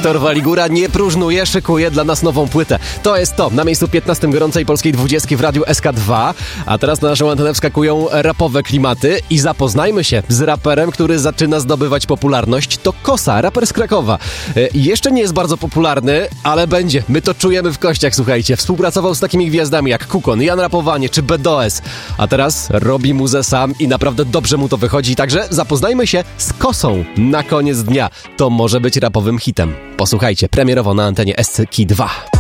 Wiktor Waligura nie próżnuje, szykuje dla nas nową płytę. To jest to, na miejscu 15 gorącej polskiej 20 w radiu SK2. A teraz na naszą antenę wskakują rapowe klimaty i zapoznajmy się z raperem, który zaczyna zdobywać popularność. To Kosa, raper z Krakowa. Jeszcze nie jest bardzo popularny, ale będzie. My to czujemy w kościach, słuchajcie. Współpracował z takimi gwiazdami jak Kukon, Jan Rapowanie czy BDOS. A teraz robi muzę sam i naprawdę dobrze mu to wychodzi. Także zapoznajmy się z Kosą na koniec dnia. To może być rapowym hitem. Posłuchajcie, premierowo na antenie SK2.